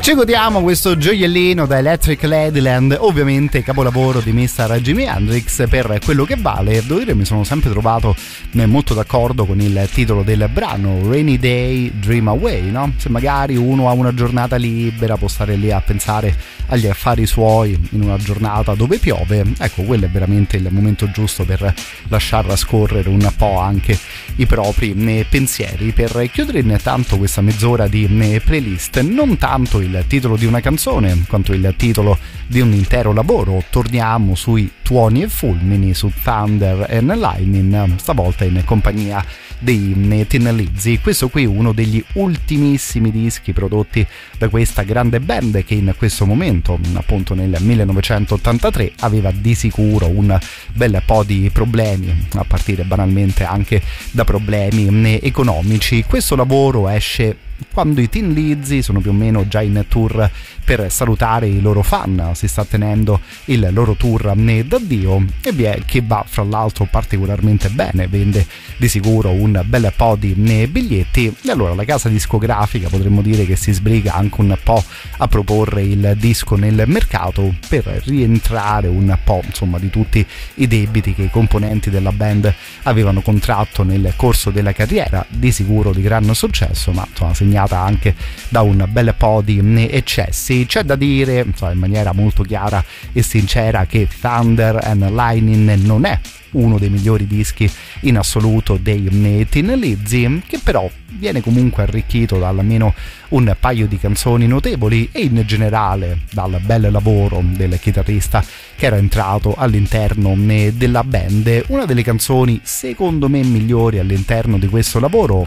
Ci godiamo questo gioiellino da Electric Ladyland, ovviamente capolavoro di Mr. Jimi Hendrix per quello che vale. Devo dire, mi sono sempre trovato molto d'accordo con il titolo del brano, Rainy Day Dream Away, no? Se magari uno ha una giornata libera, può stare lì a pensare agli affari suoi in una giornata dove piove, ecco, quello è veramente il momento giusto per lasciar scorrere un po' anche i propri pensieri. Per chiudere intanto questa mezz'ora di playlist, non tanto il titolo di una canzone quanto il titolo di un intero lavoro, torniamo sui tuoni e fulmini, su Thunder and Lightning, stavolta in compagnia dei Thin Lizzy. Questo qui è uno degli ultimissimi dischi prodotti da questa grande band che in questo momento, appunto nel 1983, aveva di sicuro un bel po' di problemi, a partire banalmente anche da problemi economici. Questo lavoro esce quando i Thin Lizzy sono più o meno già in tour per salutare i loro fan, si sta tenendo il loro tour d'addio e che va fra l'altro particolarmente bene, vende di sicuro un bel po' di biglietti, e allora la casa discografica potremmo dire che si sbriga anche un po' a proporre il disco nel mercato per rientrare un po' insomma di tutti i debiti che i componenti della band avevano contratto nel corso della carriera, di sicuro di gran successo, ma insomma segnata anche da un bel po' di eccessi. C'è da dire insomma, in maniera molto chiara e sincera che Thunder and Lightning non è uno dei migliori dischi in assoluto dei Thin Lizzy, che però viene comunque arricchito da almeno un paio di canzoni notevoli e in generale dal bel lavoro del chitarrista che era entrato all'interno della band. Una delle canzoni secondo me migliori all'interno di questo lavoro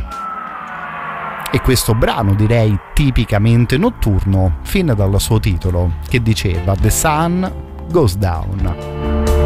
e questo brano, direi tipicamente notturno, fin dal suo titolo che diceva The Sun Goes Down.